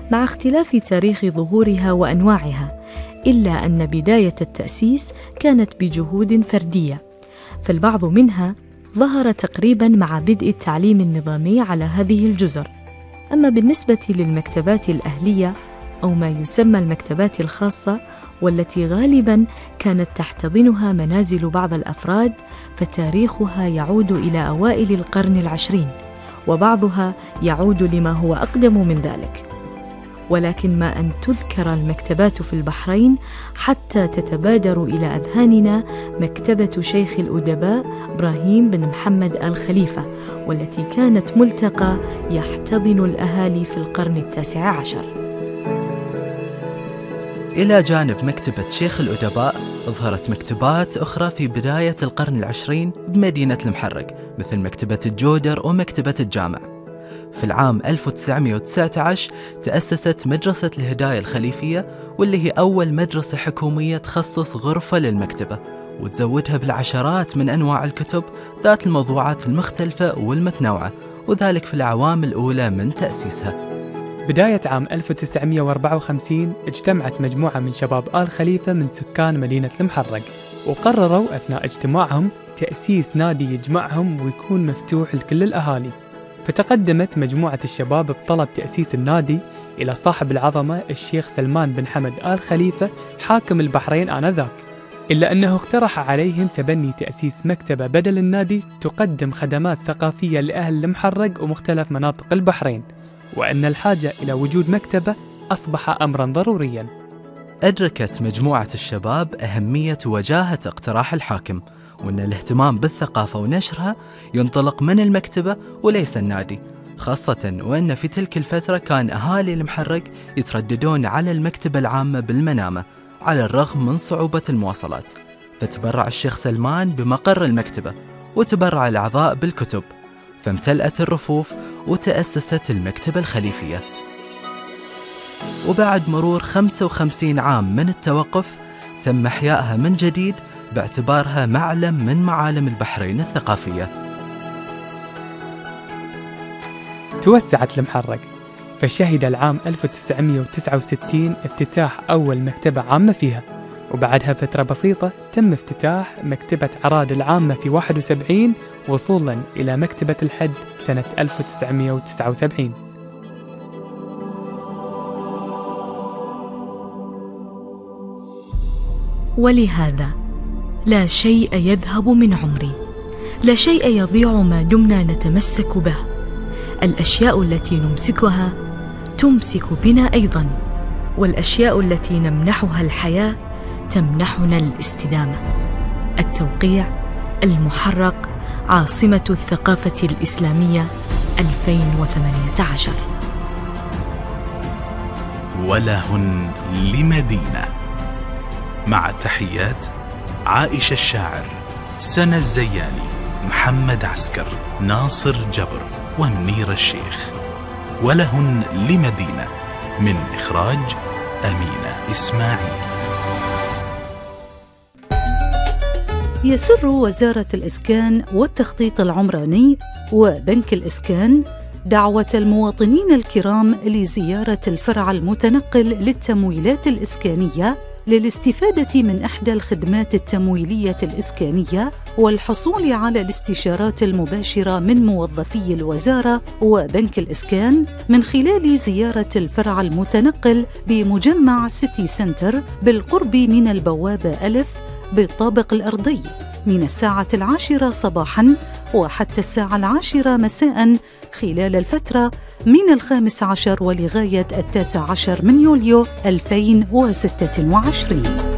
مع اختلاف تاريخ ظهورها وأنواعها، إلا أن بداية التأسيس كانت بجهود فردية، فالبعض منها ظهر تقريباً مع بدء التعليم النظامي على هذه الجزر. أما بالنسبة للمكتبات الأهلية أو ما يسمى المكتبات الخاصة، والتي غالباً كانت تحتضنها منازل بعض الأفراد، فتاريخها يعود إلى أوائل القرن العشرين، وبعضها يعود لما هو أقدم من ذلك. ولكن ما أن تذكر المكتبات في البحرين حتى تتبادر إلى أذهاننا مكتبة شيخ الأدباء إبراهيم بن محمد آل خليفة، والتي كانت ملتقى يحتضن الأهالي في القرن التاسع عشر. إلى جانب مكتبة شيخ الأدباء، ظهرت مكتبات أخرى في بداية القرن العشرين بمدينة المحرق، مثل مكتبة الجودر ومكتبة الجامع. في العام 1919 تأسست مدرسة الهداية الخليفية، واللي هي أول مدرسة حكومية تخصص غرفة للمكتبة، وتزودها بالعشرات من أنواع الكتب ذات الموضوعات المختلفة والمتنوعة، وذلك في الأعوام الأولى من تأسيسها. بداية عام 1954 اجتمعت مجموعة من شباب آل خليفة من سكان مدينة المحرق، وقرروا أثناء اجتماعهم تأسيس نادي يجمعهم ويكون مفتوح لكل الأهالي. فتقدمت مجموعة الشباب بطلب تأسيس النادي إلى صاحب العظمة الشيخ سلمان بن حمد آل خليفة حاكم البحرين آنذاك، إلا أنه اقترح عليهم تبني تأسيس مكتبة بدل النادي تقدم خدمات ثقافية لأهل المحرق ومختلف مناطق البحرين، وأن الحاجة إلى وجود مكتبة أصبح أمراً ضرورياً. أدركت مجموعة الشباب أهمية وجاهة اقتراح الحاكم، وأن الاهتمام بالثقافة ونشرها ينطلق من المكتبة وليس النادي، خاصة وأن في تلك الفترة كان أهالي المحرق يترددون على المكتبة العامة بالمنامة على الرغم من صعوبة المواصلات. فتبرع الشيخ سلمان بمقر المكتبة، وتبرع الأعضاء بالكتب، فامتلأت الرفوف وتأسست المكتبة الخليفية. وبعد مرور 55 عام من التوقف تم إحيائها من جديد باعتبارها معلم من معالم البحرين الثقافية. توسعت المحرق، فشهد العام 1969 افتتاح أول مكتبة عامة فيها، وبعدها فترة بسيطة تم افتتاح مكتبة عراد العامة في 71 وصولاً إلى مكتبة الحد سنة 1979. ولهذا لا شيء يذهب من عمري، لا شيء يضيع ما دمنا نتمسك به. الأشياء التي نمسكها تمسك بنا أيضاً، والأشياء التي نمنحها الحياة تمنحنا الاستدامة. التوقيع: المحرق، عاصمة الثقافة الإسلامية، 2018. وله لمدينة. مع تحيات عائشة الشاعر، سنة الزياني، محمد عسكر، ناصر جبر، ومنير الشيخ. وله لمدينة، من إخراج أمينة إسماعيل. يسر وزارة الإسكان والتخطيط العمراني وبنك الإسكان دعوة المواطنين الكرام لزيارة الفرع المتنقل للتمويلات الإسكانية للاستفادة من إحدى الخدمات التمويلية الإسكانية والحصول على الاستشارات المباشرة من موظفي الوزارة وبنك الإسكان من خلال زيارة الفرع المتنقل بمجمع سيتي سنتر بالقرب من البوابة ألف بالطابق الأرضي من الساعة 10 صباحاً وحتى الساعة 10 مساءً خلال الفترة من 15 ولغاية 19 من يوليو 2026.